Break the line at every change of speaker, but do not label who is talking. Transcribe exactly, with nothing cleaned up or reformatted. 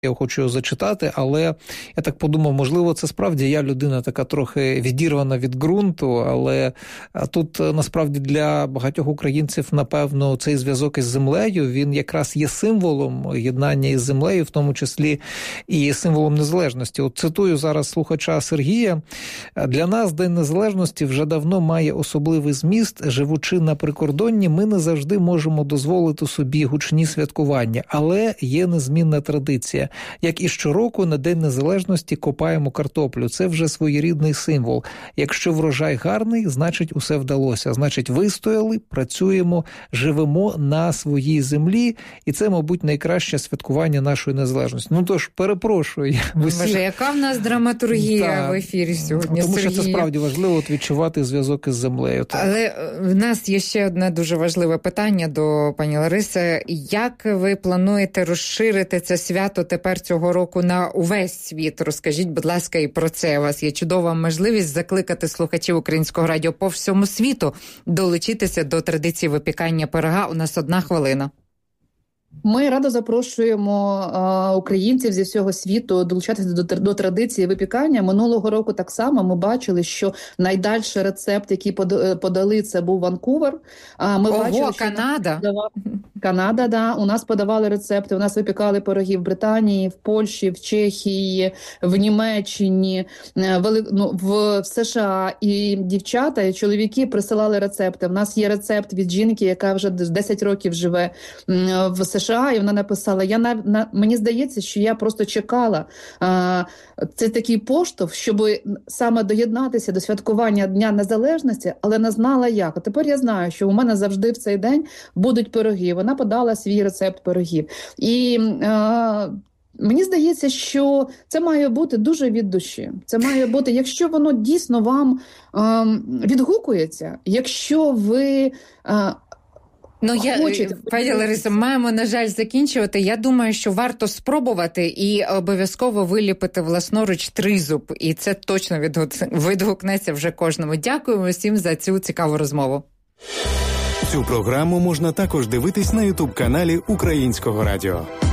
Я хочу його зачитати, але я так подумав, можливо, це справді я людина така трохи відірвана від ґрунту, але тут насправді для багатьох українців, напевно, цей зв'язок із землею, він якраз є символом єднання із землею, в тому числі і символом незалежності. От цитую зараз слухача Сергія. «Для нас День Незалежності вже давно має особливий зміст. Живучи на прикордонні, ми не завжди можемо дозволити собі гучні святкування, але є незмінна традиція. Як і щороку на День Незалежності копаємо картоплю. Це вже своєрідний символ. Якщо врожай гарний, значить усе вдалося. Значить вистояли, працюємо, живемо на своїй землі. І це, мабуть, найкраще святкування нашої незалежності». Ну тож, перепрошую.
Боже, яка в нас драматургія да. в ефірі сьогодні,
Тому
Сергій.
що це справді важливо от відчувати зв'язок із землею. Так.
Але в нас є ще одне дуже важливе питання до пані Лариси. Як ви плануєте розширити це свято тепер цього року на увесь світ? Розкажіть, будь ласка, і про це. У вас є чудова можливість закликати слухачів Українського радіо по всьому світу долучитися до традиції випікання пирога. У нас одна хвилина.
Ми радо запрошуємо а, українців зі всього світу долучатися до, до традиції випікання. Минулого року так само ми бачили, що найдальший рецепт, який подали, це був Ванкувер. А ми
Ого,
бачили,
Канада!
Подавали... Канада, да. У нас подавали рецепти, у нас випікали пироги в Британії, в Польщі, в Чехії, в Німеччині, в, ну, в США. І дівчата, і чоловіки присилали рецепти. У нас є рецепт від жінки, яка вже десять років живе в США, і вона написала, я на, на мені здається, що я просто чекала а, це такий поштовх, щоб саме доєднатися до святкування Дня Незалежності, але не знала як. А тепер я знаю, що у мене завжди в цей день будуть пироги. Вона подала свій рецепт пирогів. І а, мені здається, що це має бути дуже від душі. Це має бути, якщо воно дійсно вам а, відгукується, якщо ви а,
Ну, я, пані Ларисо, маємо, на жаль, закінчувати. Я думаю, що варто спробувати і обов'язково виліпити власноруч тризуб. І це точно відгукнеться вже кожному. Дякуємо всім за цю цікаву розмову.
Цю програму можна також дивитись на ютуб-каналі Українського радіо.